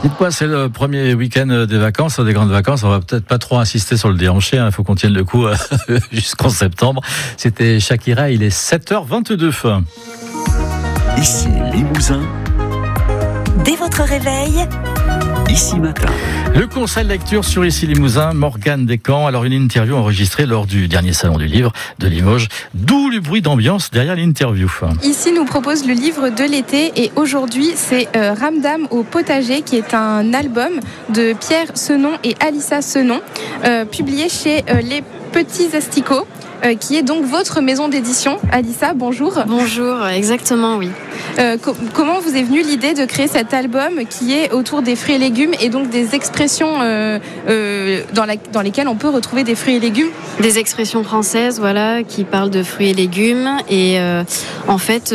Dites-moi, c'est le premier week-end des vacances, des grandes vacances. On va peut-être pas trop insister sur le déhanché. Il faut qu'on tienne le coup jusqu'en septembre. C'était Shakira. Il est 7h22. Ici Limousin. Dès votre réveil, Ici Matin. Le conseil de lecture sur Ici Limousin, Morgane Descamps. Alors, une interview enregistrée lors du dernier salon du livre de Limoges. D'où le bruit d'ambiance derrière l'interview. Ici nous propose le livre de l'été et aujourd'hui c'est Ramdam au potager qui est un album de Pierre Senon et Alissa Senon publié chez Les Petits Asticots. Qui est donc votre maison d'édition. Alissa, bonjour. Bonjour, exactement, oui. Comment vous est venue l'idée de créer cet album qui est autour des fruits et légumes et donc des expressions dans lesquelles on peut retrouver des fruits et légumes? Des expressions françaises, voilà, qui parlent de fruits et légumes. Et en fait,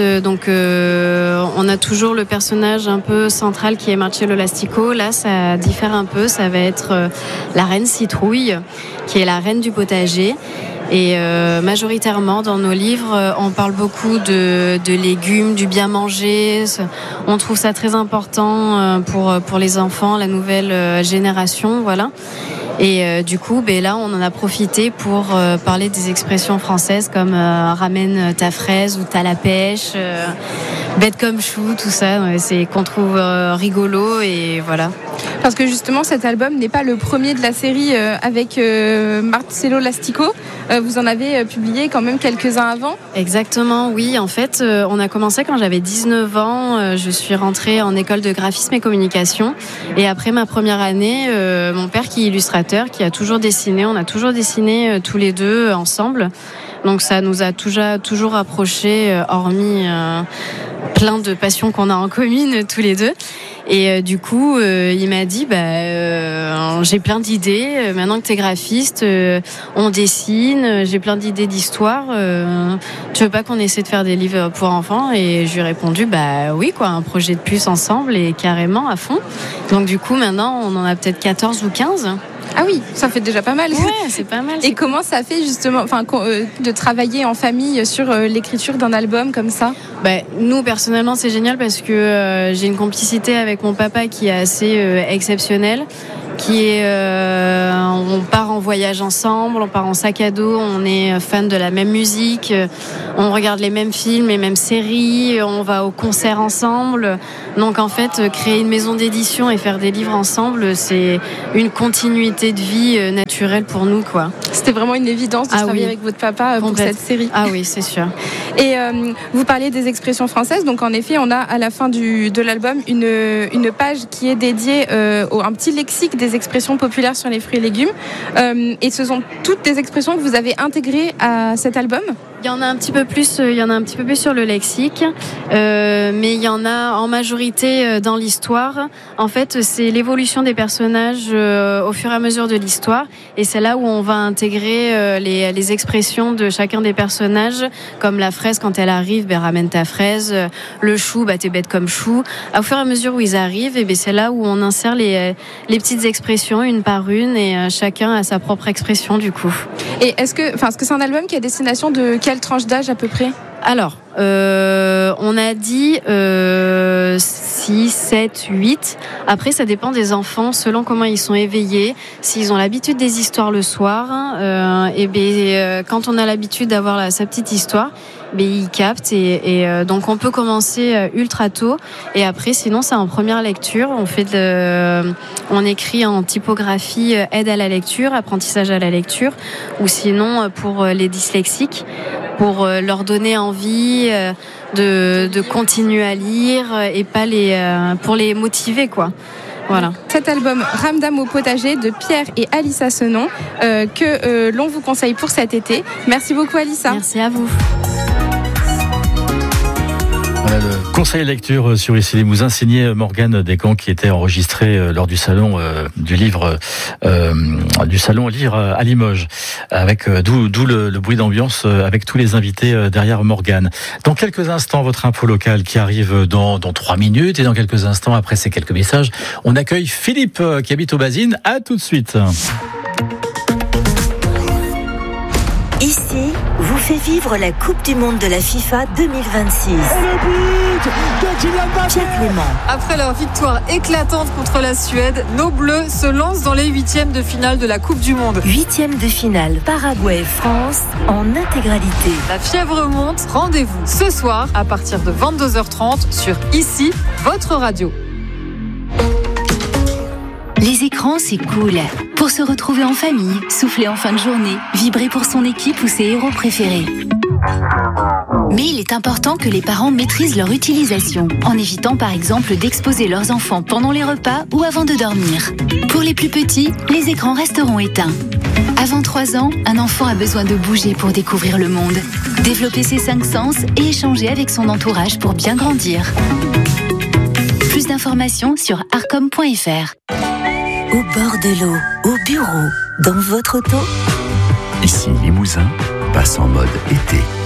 on a toujours le personnage un peu central qui est Marcello l'Astico. Là, ça diffère un peu. Ça va être la reine Citrouille, qui est la reine du potager. Et majoritairement dans nos livres, on parle beaucoup de légumes, du bien manger. On trouve ça très important pour les enfants, la nouvelle génération, voilà. Et du coup, là, on en a profité pour parler des expressions françaises comme ramène ta fraise ou t'as la pêche, bête comme chou, tout ça. C'est qu'on trouve rigolo et voilà. Parce que justement, cet album n'est pas le premier de la série avec Marcello l'Astico. Vous en avez publié quand même quelques-uns avant. Exactement, oui. En fait, on a commencé quand j'avais 19 ans. Je suis rentrée en école de graphisme et communication. Et après ma première année, mon père qui est illustrateur, qui a toujours dessiné, on a toujours dessiné tous les deux ensemble. Donc ça nous a toujours rapprochés, hormis plein de passions qu'on a en commune tous les deux. Et du coup, il m'a dit, j'ai plein d'idées. Maintenant que t'es graphiste, on dessine. J'ai plein d'idées d'histoire. Tu veux pas qu'on essaie de faire des livres pour enfants? Et je lui ai répondu, oui, quoi, un projet de plus ensemble et carrément à fond. Donc du coup, maintenant, on en a peut-être 14 ou 15. Ah oui, ça fait déjà pas mal. Ouais, c'est pas mal. Et comment ça fait justement, de travailler en famille sur l'écriture d'un album comme ça? Nous personnellement, c'est génial parce que j'ai une complicité avec mon papa qui est assez exceptionnelle. On part en voyage ensemble, on part en sac à dos, on est fan de la même musique, on regarde les mêmes films, les mêmes séries, on va au concert ensemble. Donc en fait, créer une maison d'édition et faire des livres ensemble, c'est une continuité de vie naturelle pour nous, quoi. C'était vraiment une évidence de travailler avec votre papa pour cette série. Ah oui, c'est sûr. Et vous parlez des expressions françaises, donc en effet, on a à la fin de l'album une page qui est dédiée un petit lexique des expressions populaires sur les fruits et légumes. Et ce sont toutes des expressions que vous avez intégrées à cet album? Il y en a un petit peu plus sur le lexique, mais il y en a en majorité dans l'histoire. En fait, c'est l'évolution des personnages au fur et à mesure de l'histoire, et c'est là où on va intégrer les expressions de chacun des personnages, comme la fraise quand elle arrive, ramène ta fraise, le chou, t'es bête comme chou. Au fur et à mesure où ils arrivent, c'est là où on insère les petites expressions une par une, et chacun a sa propre expression du coup. Et est-ce que c'est un album qui est à destination de quelle tranche d'âge à peu près? Alors, on a dit 6, 7, 8. Après, ça dépend des enfants, selon comment ils sont éveillés. S'ils ont l'habitude des histoires le soir, quand on a l'habitude d'avoir sa petite histoire, ils captent. Et donc, on peut commencer ultra tôt. Et après, sinon, c'est en première lecture. On écrit en typographie aide à la lecture, apprentissage à la lecture. Ou sinon, pour les dyslexiques, pour leur donner envie de continuer à lire et pas pour les motiver, quoi. Voilà. Cet album Ramdam au potager de Pierre et Alissa Senon que l'on vous conseille pour cet été. Merci beaucoup, Alissa. Merci à vous. Voilà le conseil lecture sur Ici Limousin, signé Morgane Descamps, qui était enregistré lors du salon du livre, du salon livre à Limoges, avec d'où le bruit d'ambiance avec tous les invités derrière Morgane. Dans quelques instants, votre info locale qui arrive dans 3 minutes, et dans quelques instants après ces quelques messages, on accueille Philippe qui habite aux Basines. À tout de suite. Ici, vous fait vivre la Coupe du Monde de la FIFA 2026. Et le but de Kylian Mbappé. Pierre Clément. Après leur victoire éclatante contre la Suède, nos Bleus se lancent dans les 8e de finale de la Coupe du Monde. 8e de finale, Paraguay-France en intégralité. La fièvre monte, rendez-vous ce soir à partir de 22h30 sur Ici, votre radio. Les écrans, c'est cool. Pour se retrouver en famille, souffler en fin de journée, vibrer pour son équipe ou ses héros préférés. Mais il est important que les parents maîtrisent leur utilisation, en évitant par exemple d'exposer leurs enfants pendant les repas ou avant de dormir. Pour les plus petits, les écrans resteront éteints. Avant 3 ans, un enfant a besoin de bouger pour découvrir le monde, développer ses 5 sens et échanger avec son entourage pour bien grandir. Plus d'informations sur arcom.fr. Au bord de l'eau, au bureau, dans votre auto. Ici Limousin, passe en mode été.